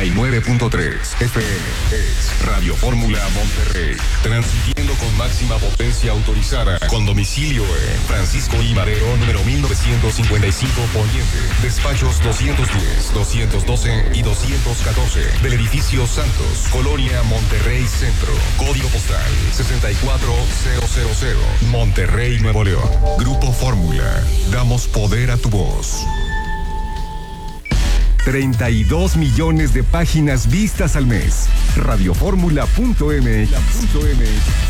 89.3 FM es Radio Fórmula Monterrey, transmitiendo con máxima potencia autorizada, con domicilio en Francisco I. Madero, número 1955 Poniente, despachos 210, 212 y 214 del edificio Santos, Colonia Monterrey Centro, código postal 64000, Monterrey, Nuevo León. Grupo Fórmula, damos poder a tu voz. 32 millones de páginas vistas al mes. Radioformula.mx.